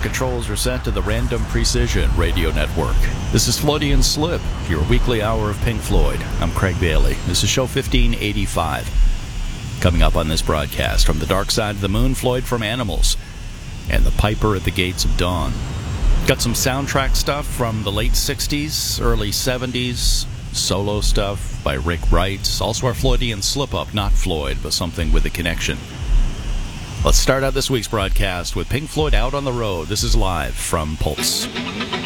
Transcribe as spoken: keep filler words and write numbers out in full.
controls are set to the Random Precision Radio Network. This is Floydian Slip, your weekly hour of Pink Floyd. I'm Craig Bailey. This is show fifteen eighty-five. Coming up on this broadcast, From the Dark Side of the Moon, Floyd from Animals, and The Piper at the Gates of Dawn. Got some soundtrack stuff from the late sixties, early seventies, solo stuff by Rick Wright. Also our Floydian slip-up, not Floyd, but something with a connection. Let's start out this week's broadcast with Pink Floyd Out on the Road. This is live from Pulse.